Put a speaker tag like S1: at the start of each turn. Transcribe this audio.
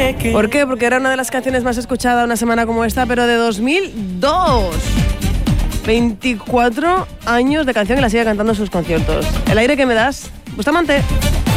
S1: ¿Por qué? Porque era una de las canciones más escuchadas una semana como esta, pero de 2002. 24 años de canción y la sigue cantando en sus conciertos. El aire que me das, Bustamante.